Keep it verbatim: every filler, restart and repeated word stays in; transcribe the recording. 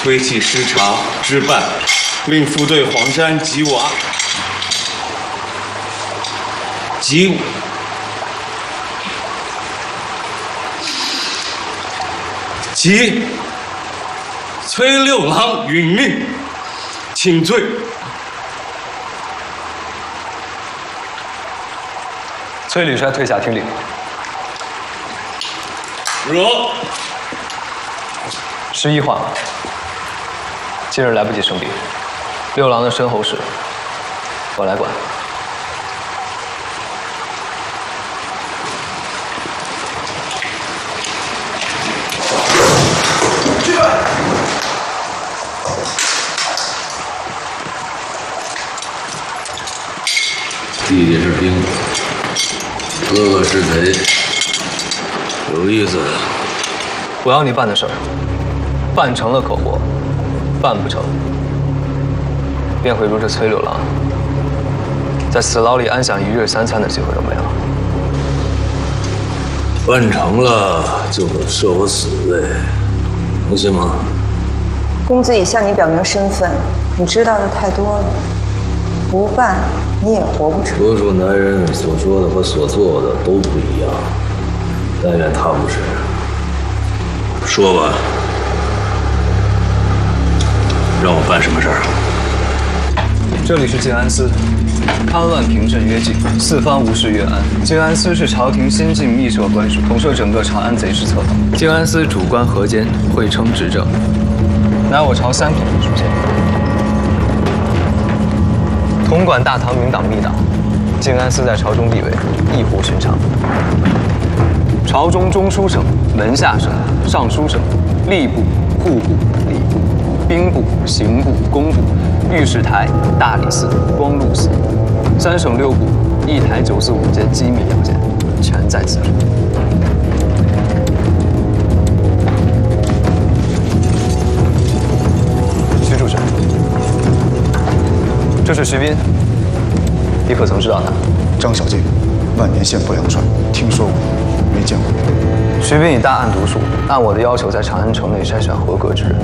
催其视察置办，令副队黄山吉娃吉吉崔六郎允命，请罪。 崔履帅退下听令。 若十一话，今日来不及升兵，六郎的身后事，我来管。 弟弟是兵，哥哥是贼，有意思。 我要你办的事儿，办成了可活，办不成，便会如这崔六郎，在死牢里安享一日三餐的机会都没了。 办成了就会赦我死罪，能行吗？ 公子已向你表明身份，你知道的太多了，不办你也活不成。 多数男人所说的和所做的都不一样，但愿他不是。说吧，让我办什么事儿？ 这里是静安司，戡乱平镇约境，四方无事越安。静安司是朝廷新晋密设官署，统摄整个长安贼事策划。静安司主官河间，会称执政。乃我朝三品属县，统管大唐明党密党。静安司在朝中地位异乎寻常。朝中中书省、门下省、尚书省、吏部、户部、礼部、兵部、刑部、工部、御史台、大理寺、光禄寺，三省六部一台九四五间机密要件，全在此处。徐主事，这是徐斌，你可曾知道他？ 张小静，万年县不良帅，听说过，没见过。 徐斌以大案读书，按我的要求，在长安城内筛选合格之人。